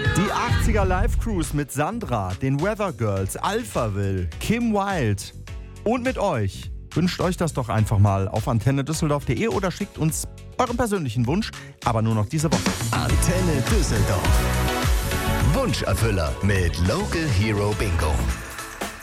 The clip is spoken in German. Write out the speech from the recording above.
Die 80er Live-Cruise mit Sandra, den Weather Girls, Alphaville, Kim Wilde und mit euch. Wünscht euch das doch einfach mal auf antennedüsseldorf.de oder schickt uns euren persönlichen Wunsch, aber nur noch diese Woche. Antenne Düsseldorf. Wunscherfüller mit Local Hero Bingo.